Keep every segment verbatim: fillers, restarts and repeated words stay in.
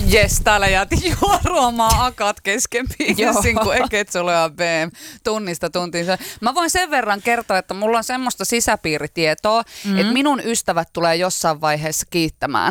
Jes, täällä jäätiin juoruamaan akat kesken biisin, kun Eketsolo ja B M tunnista tuntiin. Mä voin sen verran kertoa, että mulla on semmoista sisäpiiritietoa, mm-hmm. että minun ystävät tulee jossain vaiheessa kiittämään.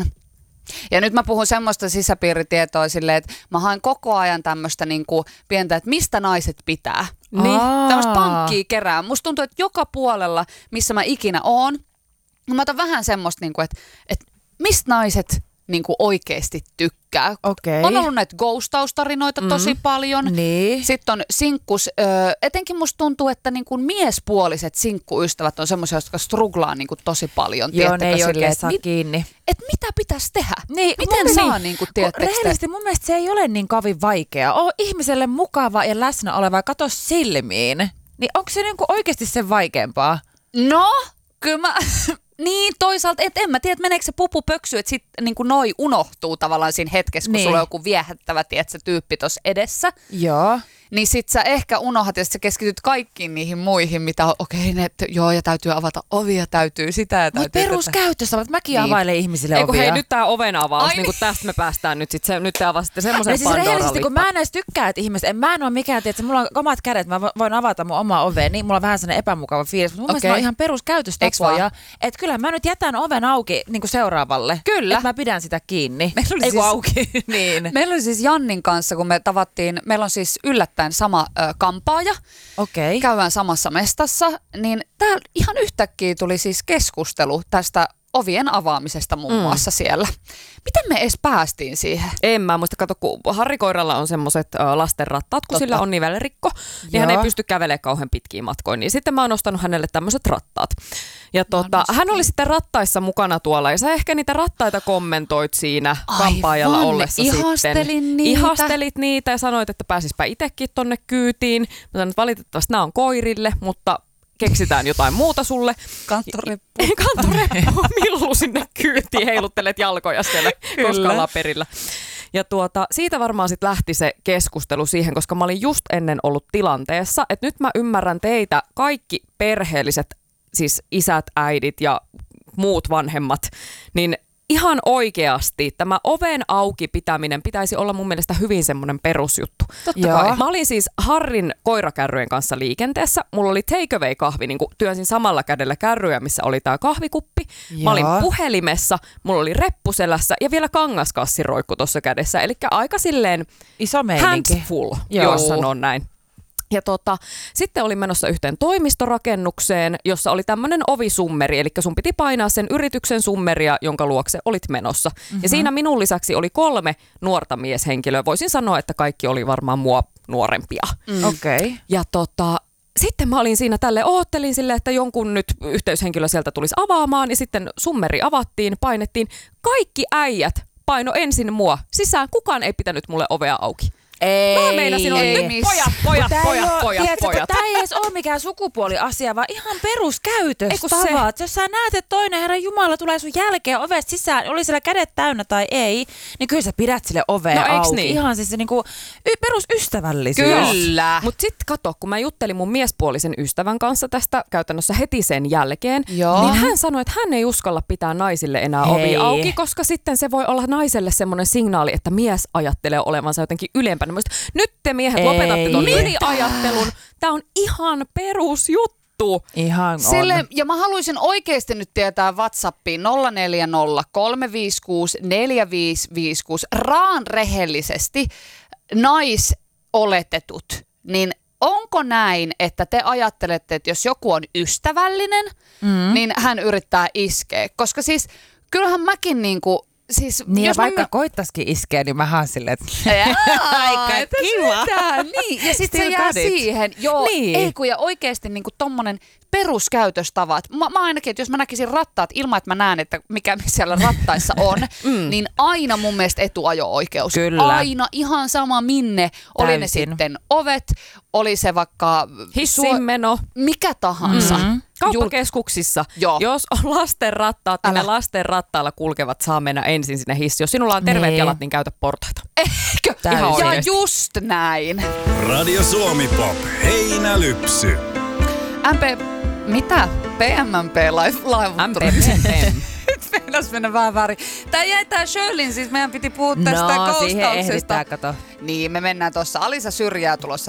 Ja nyt mä puhun semmoista sisäpiiritietoa silleen, että mä haen koko ajan tämmöistä niinku pientä, että mistä naiset pitää. Niin. Tämmöistä pankkia kerää. Musta tuntuu, että joka puolella, missä mä ikinä oon, mä otan vähän semmoista, niinku, että, että mistä naiset niinku oikeasti tykkää. Okay. On ollut näitä ghostaustarinoita mm. tosi paljon. Niin. Sitten on sinkkus. Ö, etenkin musta tuntuu, että niinku miespuoliset sinkkuystävät on semmoisia, jotka struglaa niinku tosi paljon. Joo, ne ei oikein saa mit, kiinni. Et mitä pitäisi tehdä? Niin, miten saa niinku, tiedättekö? Rehellisesti mun mielestä se ei ole niin kovin vaikeaa. Oo ihmiselle mukava ja läsnä oleva, kato silmiin. Niin onko se niinku oikeasti sen vaikeampaa? No, kyllä mä... Niin, toisaalta, et en mä tiedä, että meneekö se pupu pöksy, että sitten niin noi unohtuu tavallaan siinä hetkessä, kun niin. sulla on joku viehättävä tiedätkö, tyyppi tuossa edessä. Joo. Niin sit sä ehkä unohdat ja sä keskityt kaikkiin niihin muihin, mitä okei, okay, joo, ja täytyy avata ovia, täytyy sitä ja täytyy... Mutta peruskäytössä, että mäkin niin. availen ihmisille Eiku, ovia. Hei, nyt tää oven avaus, niin kuin tästä me päästään nyt, sit se, nyt te avasitte semmoisen no, siis rehellisesti, kun mä en edes tykkää, että ihmiset, en mä en ole mikään, että mulla on omat kädet, mä voin avata mun omaa ovea, niin mulla on vähän sellainen epämukava fiilis, mutta mun okay. mielestä on ihan peruskäytöstapoja, että kyllä mä nyt jätän oven auki niin kuin seuraavalle. Kyllä. Että mä pidän sitä kiinni. Meillä oli, Eiku siis, auki. niin. Meillä oli siis Jannin kanssa, kun me tavattiin, meillä on siis yllättäen sama ö, kampaaja. Okei. Käydään samassa mestassa, niin täällä ihan yhtäkkiä tuli siis keskustelu tästä ovien avaamisesta muun muassa mm. siellä. Miten me edes päästiin siihen? En mä muista, kato, kun Harri Koiralla on semmoiset uh, lastenrattaat, kun Totta. Sillä on nivelrikko, niin Joo. hän ei pysty kävelemään kauhean pitkiin matkoihin. Niin sitten mä oon ostanut hänelle tämmöiset rattaat. Ja tota, hän oli sitten rattaissa mukana tuolla, ja sä ehkä niitä rattaita kommentoit siinä Aivan, kampaajalla ollessa ihastelin sitten. Niitä. Ihastelit niitä ja sanoit, että pääsispä itsekin tonne kyytiin. Mä sanoin, että valitettavasti nämä on koirille, mutta keksitään jotain muuta sulle. Kanttoreppu. Kanttoreppu. Millu sinne kyytiin, heiluttelet jalkoja siellä, koska ollaan perillä. Ja tuota, siitä varmaan sitten lähti se keskustelu siihen, koska mä olin just ennen ollut tilanteessa, että nyt mä ymmärrän teitä kaikki perheelliset, siis isät, äidit ja muut vanhemmat, niin ihan oikeasti tämä oven auki pitäminen pitäisi olla mun mielestä hyvin semmoinen perusjuttu. Totta kai. Mä olin siis Harrin koirakärryjen kanssa liikenteessä. Mulla oli take away kahvi, niin kuin työnsin samalla kädellä kärryjä, missä oli tää kahvikuppi. Joo. Mä olin puhelimessa, mulla oli reppuselässä ja vielä kangaskassi roikku tuossa kädessä. Eli aika silleen iso meininki. Hands full, jos sanon näin. Ja tota, sitten olin menossa yhteen toimistorakennukseen, jossa oli tämmöinen ovisummeri, eli sun piti painaa sen yrityksen summeria, jonka luokse olit menossa. Mm-hmm. Ja siinä minun lisäksi oli kolme nuorta mieshenkilöä. Voisin sanoa, että kaikki oli varmaan mua nuorempia. Mm. Okei. Okay. Ja tota... Sitten mä olin siinä tälle oottelin sille, että jonkun nyt yhteyshenkilö sieltä tulisi avaamaan ja sitten summeri avattiin, painettiin. Kaikki äijät paino ensin mua sisään, kukaan ei pitänyt mulle ovea auki. Ei, mä meinasin olla nyt pojat, pojat, pojat, ole, pojat, tiedätkö, pojat. Tämä ei edes ole mikään sukupuoliasia, vaan ihan peruskäytöstavat. Se... Jos sä näet, että toinen Herran Jumala tulee sun jälkeen ovesta sisään, oli siellä kädet täynnä tai ei, niin kyllä sä pidät sille ovea no, auki. Niin? Ihan siis se niinku perusystävällisyys. Kyllä. Mutta sitten kato, kun mä juttelin mun miespuolisen ystävän kanssa tästä käytännössä heti sen jälkeen, Joo. niin hän sanoi, että hän ei uskalla pitää naisille enää Hei. ovi auki, koska sitten se voi olla naiselle semmoinen signaali, että mies ajattelee olevansa jotenkin ylempänä. Nyt te miehet ei. lopetatte ton yliajattelun. Tää on ihan perusjuttu. Ihan Sille, on. ja mä haluaisin oikeasti nyt tietää WhatsAppiin nolla neljä nolla kolme viisi kuusi neljä viisi viisi kuusi raan rehellisesti naisoletetut, niin onko näin, että te ajattelette, että jos joku on ystävällinen, mm. niin hän yrittää iskeä? Koska siis kyllähän mäkin niinku Siis, niin jos ja vaikka mä... koittaisikin iskeä, niin mä haan silleen, että aika kiva. Niin, ja sitten se jää siihen. Joo, niin. ei kun ja oikeasti niinku tommonen peruskäytöstavat. Mä, mä ainakin, että jos mä näkisin rattaat ilman, että mä näen, että mikä siellä rattaissa on, mm. niin aina mun mielestä etuajo-oikeus. Kyllä. Aina ihan sama minne. Oli Täysin. ne sitten ovet, oli se vaikka hissinmeno, mikä tahansa. Mm-hmm. Kauppakeskuksissa, Joo. jos on lasten rattaat, niin ne lasten rattailla kulkevat saa mennä ensin sinne hissiin. Jos sinulla on terveet niin. jalat, niin käytä portaita. Eikö? Ihan ja oikeasti. just näin. Radio Suomi Pop, Heinälypsy. M P, mitä? P M M P live live. M P M. alkas mennä vähän väärin. Tää jäi tää Shirleyn, siis meidän piti puhua tästä no, koustauksesta. siihen ehditään, kato. Niin, me mennään tuossa. Alisa syrjää tulossa